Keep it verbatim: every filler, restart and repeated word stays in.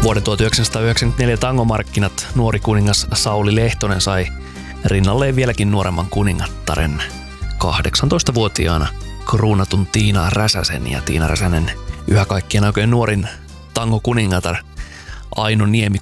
Vuoden tuhatyhdeksänsataayhdeksänkymmentäneljä tangomarkkinat nuori kuningas Sauli Lehtonen sai rinnalleen vieläkin nuoremman kuningattaren kahdeksantoistavuotiaana kruunatun Tiina Räsäsen, ja Tiina Räsänen yhä kaikkien aikojen nuorin tangokuningatar Aino Niemi